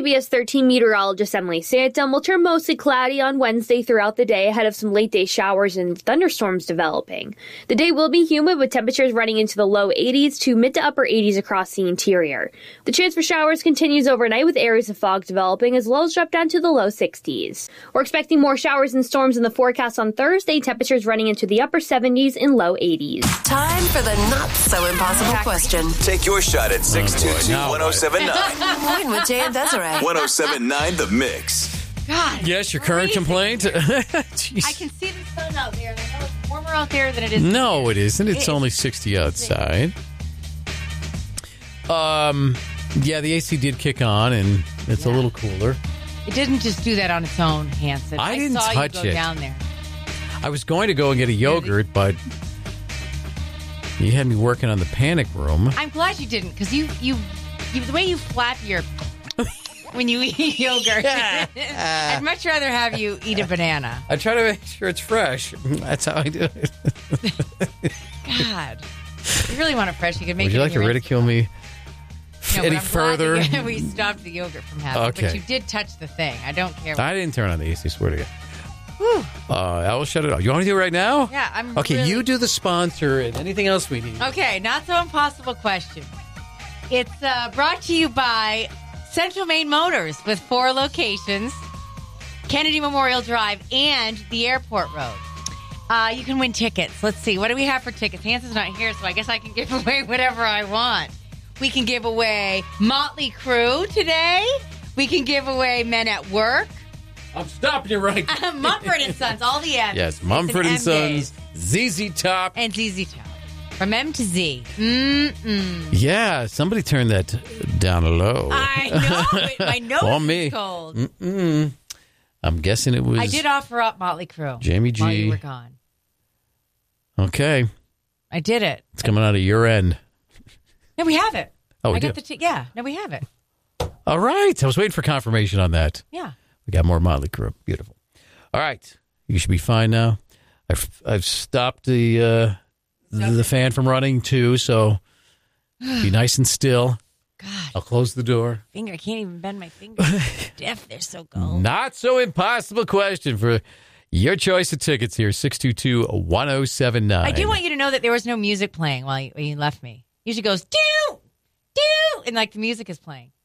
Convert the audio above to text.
CBS 13 meteorologist Emily Santom will turn mostly cloudy on Wednesday throughout the day ahead of some late-day showers and thunderstorms developing. The day will be humid with temperatures running into the low 80s to mid to upper 80s across the interior. The chance for showers continues overnight with areas of fog developing as lows drop down to the low 60s. We're expecting more showers and storms in the forecast on Thursday, temperatures running into the upper 70s and low 80s. Time for the not-so-impossible question. Take your shot at 622-1079. Win with Jay and Desiree. 1079 The Mix. God. Yes, your current complaint? I can see the sun out there, and I know it's warmer out there than it is. No, it isn't. It's It only is. 60 outside. Yeah, the AC did kick on, and it's a little cooler. It didn't just do that on its own, Hanson. I didn't saw touch you go it. down there. I was going to go and get a yogurt, but you had me working on the panic room. I'm glad you didn't, because you the way you flap your when you eat yogurt. I'd much rather have you eat a banana. I try to make sure it's fresh. That's how I do it. God, if you really want it fresh, you could make Would it. you like to ridicule me No, any but I'm further? glad that we stopped the yogurt from happening. Okay. But you did touch the thing. I don't care. I didn't turn on the AC, swear to God. I will shut it off. You want to do it right now? Yeah, I'm Okay, really- you do the sponsor and anything else we need. Okay, not so impossible question. It's brought to you by Central Maine Motors with 4 locations, Kennedy Memorial Drive and the Airport Road. You can win tickets. Let's see. What do we have for tickets? Hanson's not here, so I guess I can give away whatever I want. We can give away Motley Crue today. We can give away Men at Work. I'm stopping you right. Mumford & Sons, all the M's. Yes, It's Mumford an & M day. Sons, ZZ Top. And ZZ Top. From M to Z. Mm-mm. Yeah, somebody turned that down low. I know. My nose On me. is cold. Mm-mm. I'm guessing it was I did offer up Motley Crue. Jamie G. While you were gone. Okay, I did it. it's coming out of your end. No, we have it. Oh, we I do? got the yeah. No, we have it. All right, I was waiting for confirmation on that. Yeah. We got more Motley Crue. Beautiful. All right, you should be fine now. I've stopped the fan from running too, so be nice and still. God, I'll close the door. I can't even bend my fingers. Stiff. They're so cold. Not so impossible question for your choice of tickets here, 622-1079. I do want you to know that there was no music playing while you left me. Usually goes, do, and like the music is playing.